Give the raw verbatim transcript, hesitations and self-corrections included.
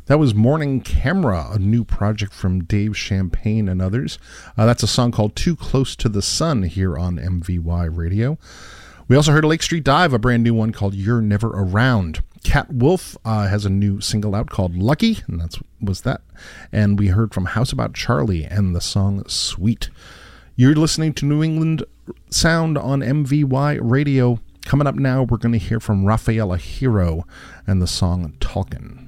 That was Morning Camera, a new project from Dave Champagne and others. Uh, that's a song called Too Close to the Sun here on M V Y Radio. We also heard Lake Street Dive, a brand new one called You're Never Around. Cat Wolf uh, has a new single out called Lucky, and that was that. And we heard from House About Charlie and the song Sweet. You're listening to New England Sound on M V Y Radio. Coming up now, we're going to hear from Rafaela Hero and the song Talkin'.